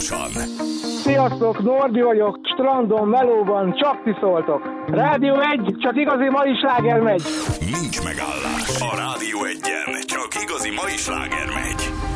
folyamatosan. Sziasztok, Norbi vagyok, strandon, melóban, csak ti szóltok. Rádió 1, csak igazi mai sláger megy. Nincs megállás. A Rádió 1-en csak igazi mai sláger megy.